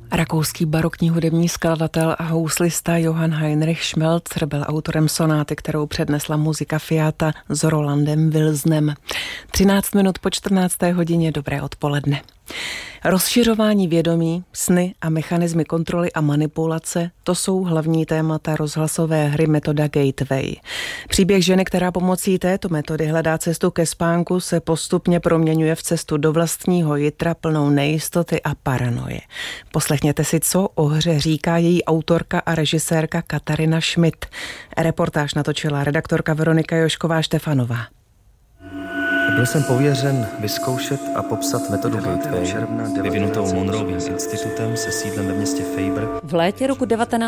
Rakouský barokní hudební skladatel a houslista Johann Heinrich Schmelzer byl autorem sonáty, kterou přednesla Muzika Fiata s Rolandem Wilsonem. 13 minut po 14. hodině, dobré odpoledne. Rozšiřování vědomí, sny a mechanismy kontroly a manipulace, to jsou hlavní témata rozhlasové hry metoda Gateway. Příběh ženy, která pomocí této metody hledá cestu ke spánku, se postupně proměňuje v cestu do vlastního jitra plnou nejistoty a paranoje. Poslechněte si, co o hře říká její autorka a režisérka Katarina Schmidt. Reportáž natočila redaktorka Veronika Jošková-Štefanová. Byl jsem pověřen vyzkoušet a popsat metodu Gateway, vyvinutou Monroevým institutem se sídlem ve městě Faber. V létě roku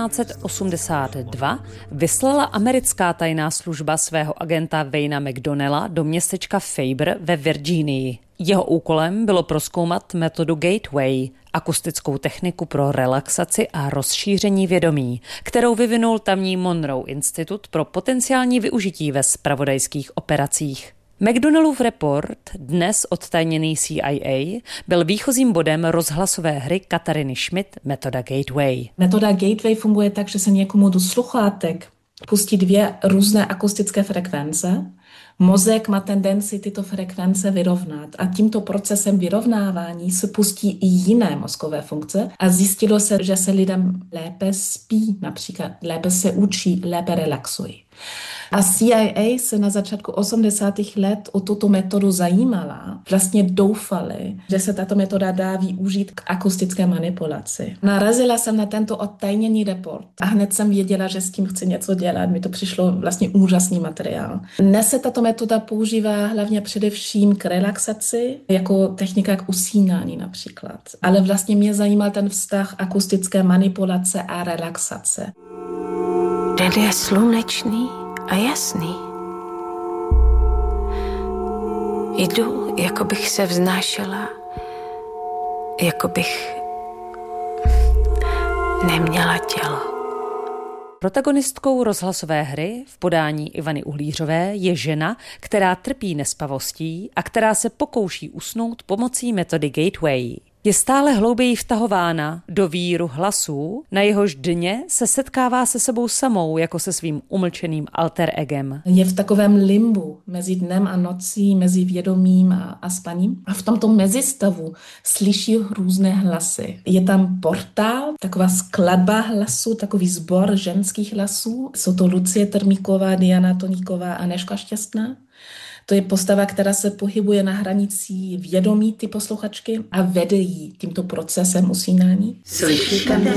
1982 vyslala americká tajná služba svého agenta Wayna McDonnella do městečka Faber ve Virginii. Jeho úkolem bylo prozkoumat metodu Gateway, akustickou techniku pro relaxaci a rozšíření vědomí, kterou vyvinul tamní Monroe Institut pro potenciální využití ve zpravodajských operacích. McDonnellův report, dnes odtajněný CIA, byl výchozím bodem rozhlasové hry Katariny Schmidt Metoda Gateway. Metoda Gateway funguje tak, že se někomu do sluchátek pustí 2 různé akustické frekvence. Mozek má tendenci tyto frekvence vyrovnat a tímto procesem vyrovnávání se pustí i jiné mozkové funkce a zjistilo se, že se lidem lépe spí, například lépe se učí, lépe relaxují. A CIA se na začátku 80. let o tuto metodu zajímala. Vlastně doufali, že se tato metoda dá využít k akustické manipulaci. Narazila jsem na tento odtajněný report a hned jsem věděla, že s tím chci něco dělat. Mi to přišlo vlastně úžasný materiál. Dnes se tato metoda používá hlavně především k relaxaci, jako technika k usínání například. Ale vlastně mě zajímal ten vztah akustické manipulace a relaxace. Den je slunečný a jasný. Jdu, jako bych se vznášela, jako bych neměla tělo. Protagonistkou rozhlasové hry v podání Ivany Uhlířové je žena, která trpí nespavostí a která se pokouší usnout pomocí metody Gateway. Je stále hlouběji vtahována do víru hlasů, na jehož dně se setkává se sebou samou, jako se svým umlčeným alter egem. Je v takovém limbu mezi dnem a nocí, mezi vědomím a spaním. A v tomto mezistavu slyší různé hlasy. Je tam portál, taková skladba hlasů, takový sbor ženských hlasů. Jsou to Lucie Trmíková, Diana Toníková a Nežka Šťastná. To je postava, která se pohybuje na hranici vědomí ty posluchačky a vede jí tímto procesem usínání. Slyšíte mě?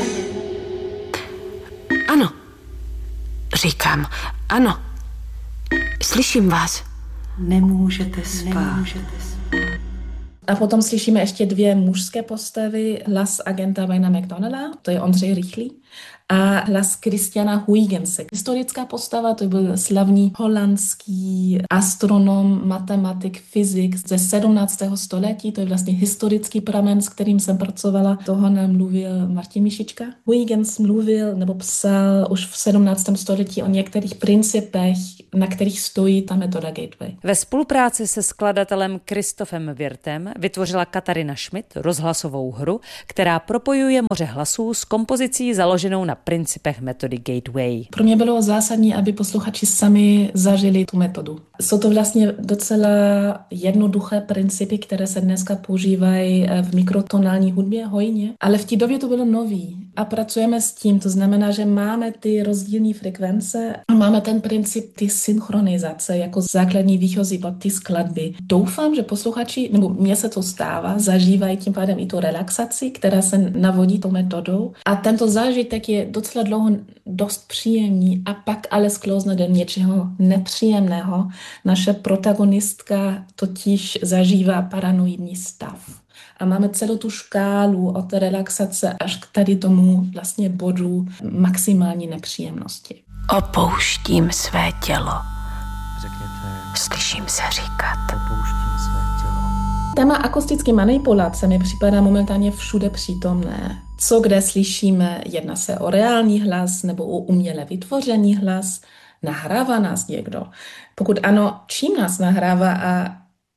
Ano. Říkám, ano. Slyším vás. Nemůžete spát. A potom slyšíme ještě 2 mužské postavy. Hlas agenta Wayna McDonnella, to je Ondřej Rychlý, a hlas Christiana Huygense. Historická postava, to byl slavný holandský astronom, matematik, fyzik ze 17. století. To je vlastně historický pramen, s kterým jsem pracovala. Toho nám mluvil Martin Mišička. Huygens mluvil nebo psal už v 17. století o některých principech, na kterých stojí ta metoda Gateway. Ve spolupráci se skladatelem Christophem Wirtem vytvořila Katarina Schmidt rozhlasovou hru, která propojuje moře hlasů s kompozicí založenou na principech metody Gateway. Pro mě bylo zásadní, aby posluchači sami zažili tu metodu. Jsou to vlastně docela jednoduché principy, které se dneska používají v mikrotonální hudbě hojně, ale v té době to bylo nový a pracujeme s tím. To znamená, že máme ty rozdílné frekvence a máme ten princip ty synchronizace jako základní výchozí bod ty skladby. Doufám, že posluchači, nebo mně se to stává, zažívají tím pádem i tu relaxaci, která se navodí tou metodou a tento zážitek je docela dlouho dost příjemný a pak ale sklouzne do něčeho nepříjemného. Naše protagonistka totiž zažívá paranoidní stav. A máme celou tu škálu od relaxace až k tady tomu vlastně bodu maximální nepříjemnosti. Opouštím své tělo. Slyším se říkat. Opouštím své tělo. Téma akustické manipulace mi připadá momentálně všude přítomné. Co kde slyšíme, jedná se o reálný hlas nebo o uměle vytvořený hlas, nahrává nás někdo. Pokud ano, čím nás nahrává a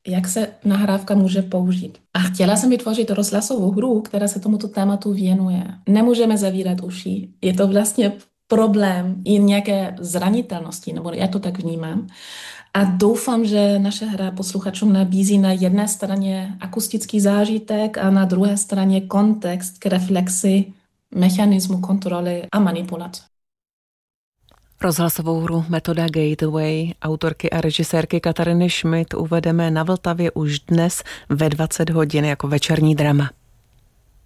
jak se nahrávka může použít. A chtěla jsem vytvořit rozhlasovou hru, která se tomuto tématu věnuje. Nemůžeme zavírat uši. Je to vlastně problém i nějaké zranitelnosti, nebo já to tak vnímám. A doufám, že naše hra posluchačům nabízí na jedné straně akustický zážitek a na druhé straně kontext k reflexi mechanismu kontroly a manipulace. Rozhlasovou hru Metoda Gateway autorky a režisérky Katariny Schmidt uvedeme na Vltavě už dnes ve 20 hodin jako večerní drama.